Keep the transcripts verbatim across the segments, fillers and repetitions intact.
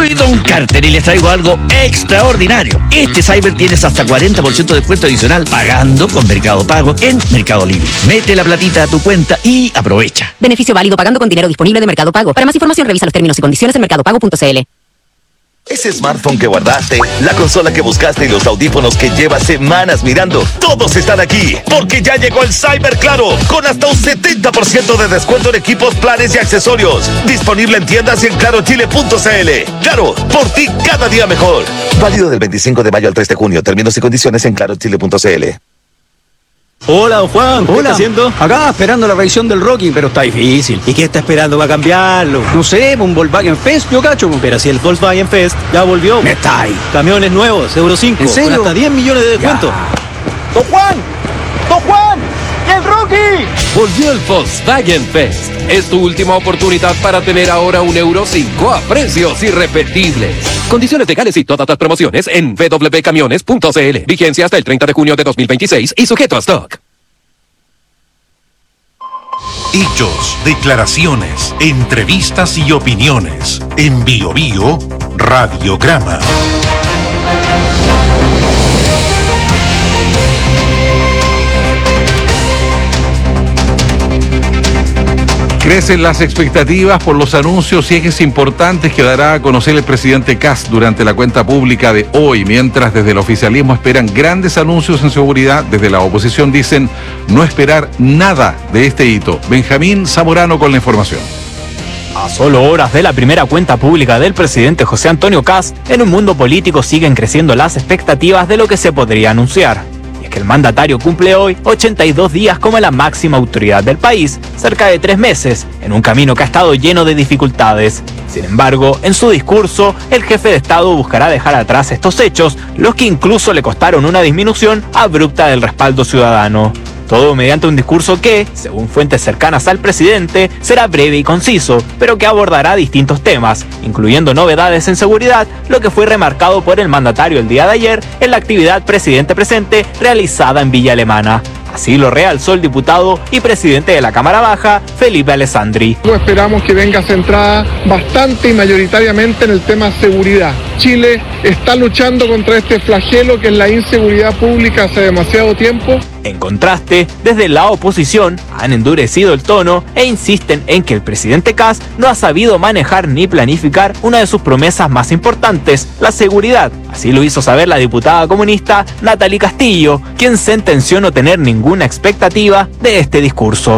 Soy Don Carter y les traigo algo extraordinario. Este Cyber tienes hasta cuarenta por ciento de descuento adicional pagando con Mercado Pago en Mercado Libre. Mete la platita a tu cuenta y aprovecha. Beneficio válido pagando con dinero disponible de Mercado Pago. Para más información revisa los términos y condiciones en mercado pago punto c l. Ese smartphone que guardaste, la consola que buscaste y los audífonos que llevas semanas mirando, todos están aquí, porque ya llegó el Cyber Claro, con hasta un setenta por ciento de descuento en equipos, planes y accesorios. Disponible en tiendas y en claro chile punto c l. Claro, por ti cada día mejor. Válido del veinticinco de mayo al tres de junio. Términos y condiciones en claro chile punto c l. Hola, don Juan, ¿qué Hola. está haciendo? Acá esperando la revisión del Rocky, pero está difícil. ¿Y qué está esperando para cambiarlo? No sé, un Volkswagen Fest, yo cacho. Pero si el Volkswagen Fest ya volvió. Me está ahí. Camiones nuevos, Euro cinco, ¿En serio? con hasta diez millones de descuento. ¡Don Juan! ¡Don Juan! ¡El Rocky! Volvió el Volkswagen Fest. Es tu última oportunidad para tener ahora un Euro cinco a precios irrepetibles. Condiciones legales y todas las promociones en w w w punto camiones punto c l. Vigencia hasta el treinta de junio de dos mil veintiséis y sujeto a stock. Hechos, declaraciones, entrevistas y opiniones. En Bio Bio, Radiograma. Crecen las expectativas por los anuncios y ejes importantes que dará a conocer el presidente Kast durante la cuenta pública de hoy, mientras desde el oficialismo esperan grandes anuncios en seguridad, desde la oposición dicen no esperar nada de este hito. Benjamín Zamorano con la información. A solo horas de la primera cuenta pública del presidente José Antonio Kast, en un mundo político siguen creciendo las expectativas de lo que se podría anunciar. Y es que el mandatario cumple hoy ochenta y dos días como la máxima autoridad del país, cerca de tres meses, en un camino que ha estado lleno de dificultades. Sin embargo, en su discurso, el jefe de Estado buscará dejar atrás estos hechos, los que incluso le costaron una disminución abrupta del respaldo ciudadano. Todo mediante un discurso que, según fuentes cercanas al presidente, será breve y conciso, pero que abordará distintos temas, incluyendo novedades en seguridad, lo que fue remarcado por el mandatario el día de ayer en la actividad Presidente Presente realizada en Villa Alemana. Así lo realzó el diputado y presidente de la Cámara Baja, Felipe Alessandri. Esperamos que venga centrada bastante y mayoritariamente en el tema seguridad. Chile está luchando contra este flagelo que es la inseguridad pública hace demasiado tiempo. En contraste, desde la oposición han endurecido el tono e insisten en que el presidente Kast no ha sabido manejar ni planificar una de sus promesas más importantes, la seguridad. Así lo hizo saber la diputada comunista Natalie Castillo, quien sentenció no tener ninguna expectativa de este discurso.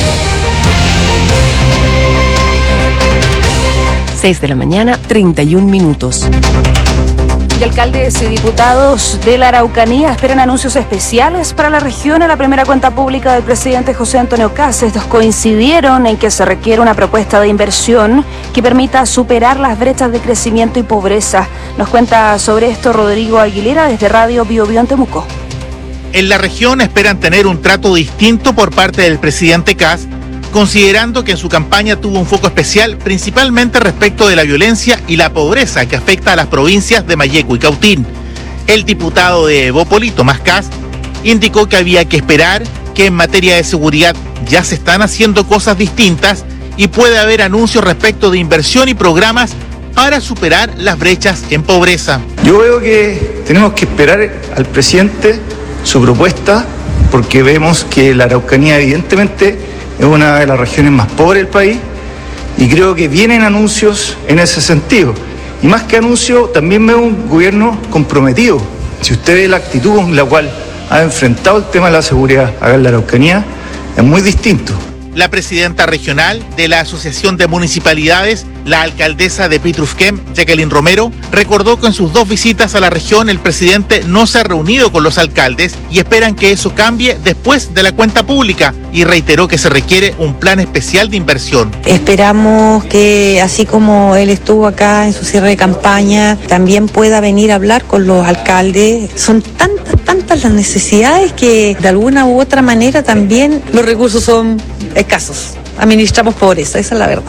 seis de la mañana, treinta y un minutos. Y alcaldes y diputados de la Araucanía esperan anuncios especiales para la región en la primera cuenta pública del presidente José Antonio Kast. Estos coincidieron en que se requiere una propuesta de inversión que permita superar las brechas de crecimiento y pobreza. Nos cuenta sobre esto Rodrigo Aguilera desde Radio Bio Bio en Temuco. En la región esperan tener un trato distinto por parte del presidente Kast, considerando que en su campaña tuvo un foco especial principalmente respecto de la violencia y la pobreza que afecta a las provincias de Malleco y Cautín. El diputado de Evópoli, Tomás Kast, indicó que había que esperar, que en materia de seguridad ya se están haciendo cosas distintas y puede haber anuncios respecto de inversión y programas para superar las brechas en pobreza. Yo veo que tenemos que esperar al presidente su propuesta, porque vemos que la Araucanía evidentemente es una de las regiones más pobres del país y creo que vienen anuncios en ese sentido. Y más que anuncios, también veo un gobierno comprometido. Si usted ve la actitud con la cual ha enfrentado el tema de la seguridad acá en la Araucanía, es muy distinto. La presidenta regional de la Asociación de Municipalidades, la alcaldesa de Pitrufquén, Jacqueline Romero, recordó que en sus dos visitas a la región el presidente no se ha reunido con los alcaldes y esperan que eso cambie después de la cuenta pública, y reiteró que se requiere un plan especial de inversión. Esperamos que así como él estuvo acá en su cierre de campaña, también pueda venir a hablar con los alcaldes. Son tantas, tantas las necesidades que de alguna u otra manera también los recursos son escasos. Administramos pobreza, esa es la verdad.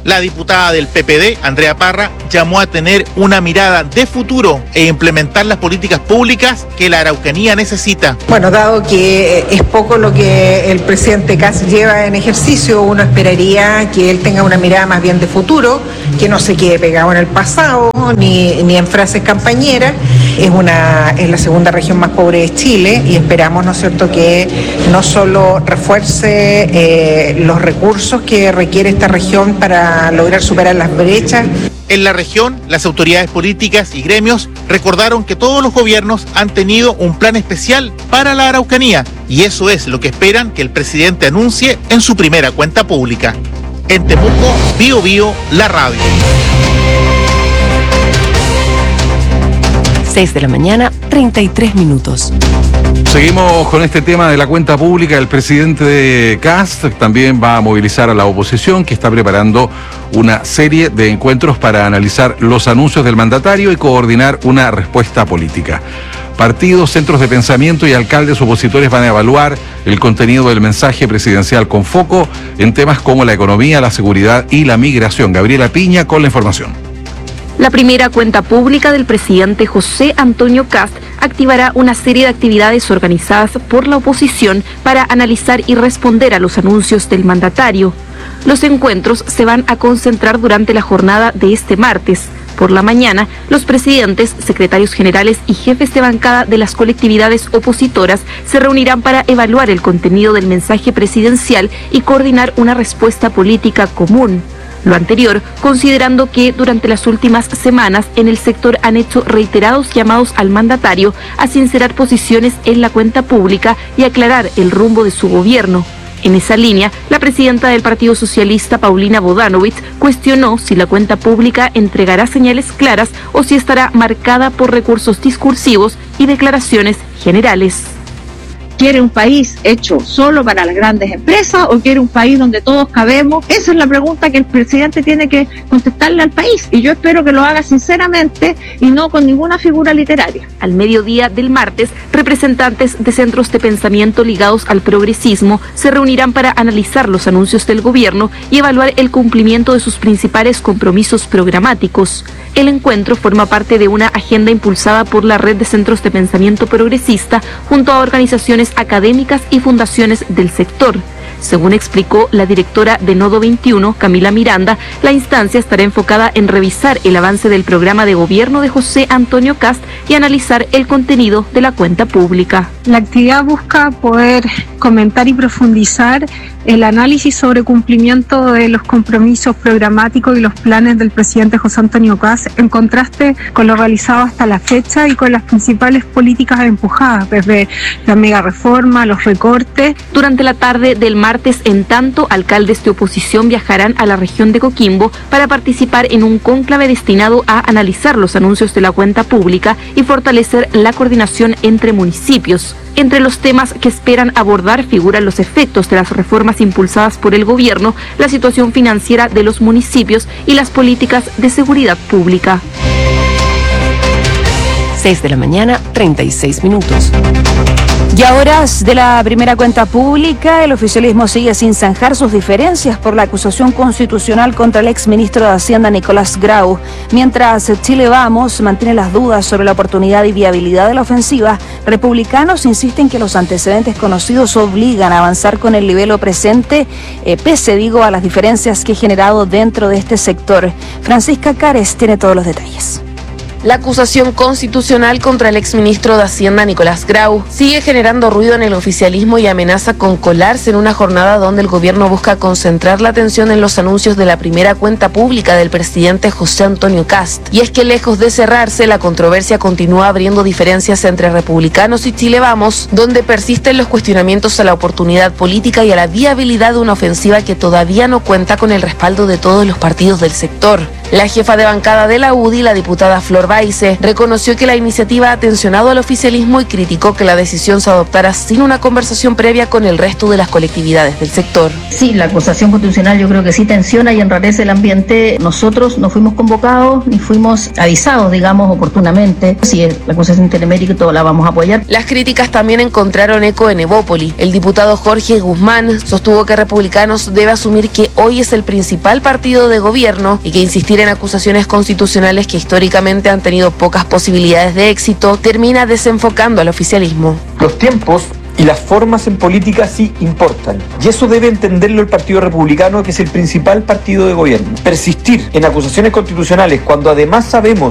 La diputada del P P D, Andrea Parra, llamó a tener una mirada de futuro e implementar las políticas públicas que la Araucanía necesita. Bueno, dado que es poco lo que el presidente Kast lleva en ejercicio, uno esperaría que él tenga una mirada más bien de futuro, que no se quede pegado en el pasado, ni, ni en frases campañeras. Es, una, es la segunda región más pobre de Chile y esperamos, ¿no es cierto?, que no solo refuerce eh, los recursos que requiere esta región para lograr superar las brechas. En la región, las autoridades políticas y gremios recordaron que todos los gobiernos han tenido un plan especial para la Araucanía y eso es lo que esperan que el presidente anuncie en su primera cuenta pública. En Temuco, Bío Bío, la radio. seis de la mañana, treinta y tres minutos. Seguimos con este tema de la cuenta pública. El presidente Kast también va a movilizar a la oposición, que está preparando una serie de encuentros para analizar los anuncios del mandatario y coordinar una respuesta política. Partidos, centros de pensamiento y alcaldes opositores van a evaluar el contenido del mensaje presidencial con foco en temas como la economía, la seguridad y la migración. Gabriela Piña con la información. La primera cuenta pública del presidente José Antonio Kast activará una serie de actividades organizadas por la oposición para analizar y responder a los anuncios del mandatario. Los encuentros se van a concentrar durante la jornada de este martes. Por la mañana, los presidentes, secretarios generales y jefes de bancada de las colectividades opositoras se reunirán para evaluar el contenido del mensaje presidencial y coordinar una respuesta política común. Lo anterior, considerando que durante las últimas semanas en el sector han hecho reiterados llamados al mandatario a sincerar posiciones en la cuenta pública y aclarar el rumbo de su gobierno. En esa línea, la presidenta del Partido Socialista, Paulina Bodanovich, cuestionó si la cuenta pública entregará señales claras o si estará marcada por recursos discursivos y declaraciones generales. ¿Quiere un país hecho solo para las grandes empresas o quiere un país donde todos cabemos? Esa es la pregunta que el presidente tiene que contestarle al país y yo espero que lo haga sinceramente y no con ninguna figura literaria. Al mediodía del martes, representantes de centros de pensamiento ligados al progresismo se reunirán para analizar los anuncios del gobierno y evaluar el cumplimiento de sus principales compromisos programáticos. El encuentro forma parte de una agenda impulsada por la Red de Centros de Pensamiento Progresista junto a organizaciones académicas y fundaciones del sector. Según explicó la directora de Nodo veintiuno, Camila Miranda, la instancia estará enfocada en revisar el avance del programa de gobierno de José Antonio Kast y analizar el contenido de la cuenta pública. La actividad busca poder comentar y profundizar el análisis sobre cumplimiento de los compromisos programáticos y los planes del presidente José Antonio Kast en contraste con lo realizado hasta la fecha y con las principales políticas empujadas, desde la mega reforma, los recortes. Durante la tarde del martes, en tanto, alcaldes de oposición viajarán a la región de Coquimbo para participar en un cónclave destinado a analizar los anuncios de la cuenta pública y fortalecer la coordinación entre municipios. Entre los temas que esperan abordar figuran los efectos de las reformas impulsadas por el gobierno, la situación financiera de los municipios y las políticas de seguridad pública. seis de la mañana, treinta y seis minutos. Y a horas de la primera cuenta pública, el oficialismo sigue sin zanjar sus diferencias por la acusación constitucional contra el exministro de Hacienda Nicolás Grau. Mientras Chile Vamos mantiene las dudas sobre la oportunidad y viabilidad de la ofensiva, republicanos insisten que los antecedentes conocidos obligan a avanzar con el libelo presente, eh, pese, digo, a las diferencias que he generado dentro de este sector. Francisca Cares tiene todos los detalles. La acusación constitucional contra el exministro de Hacienda Nicolás Grau sigue generando ruido en el oficialismo y amenaza con colarse en una jornada donde el gobierno busca concentrar la atención en los anuncios de la primera cuenta pública del presidente José Antonio Kast. Y es que lejos de cerrarse, la controversia continúa abriendo diferencias entre republicanos y Chile Vamos, donde persisten los cuestionamientos a la oportunidad política y a la viabilidad de una ofensiva que todavía no cuenta con el respaldo de todos los partidos del sector. La jefa de bancada de la U D I, la diputada Flor Baize, reconoció que la iniciativa ha tensionado al oficialismo y criticó que la decisión se adoptara sin una conversación previa con el resto de las colectividades del sector. Sí, la acusación constitucional yo creo que sí tensiona y enrarece el ambiente. Nosotros no fuimos convocados ni fuimos avisados, digamos, oportunamente. Si la acusación tiene mérito, la vamos a apoyar. Las críticas también encontraron eco en Evópoli. El diputado Jorge Guzmán sostuvo que Republicanos debe asumir que hoy es el principal partido de gobierno y que insistir en acusaciones constitucionales que históricamente han tenido pocas posibilidades de éxito termina desenfocando al oficialismo. Los tiempos y las formas en política sí importan. Y eso debe entenderlo el Partido Republicano, que es el principal partido de gobierno. Persistir en acusaciones constitucionales cuando además sabemos